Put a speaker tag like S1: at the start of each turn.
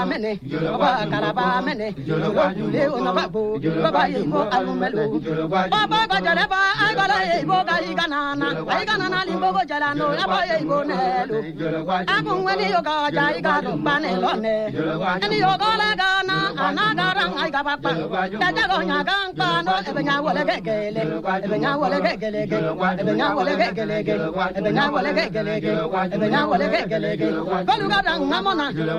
S1: mene baba karaba mene jule ona babu baba yimo alumelo baba gajale ba agala yimo gana na limbo jalano aba yimo nelo agun wani yoga jai ga banelo ne ani yoga la gana anagarang ai ga bakpa daga go nya gang pa no ebenya wole gegele ebenya wole gegele ebenya wole gegele ebenya wole gegele ebenya wole gegele goluga dang namona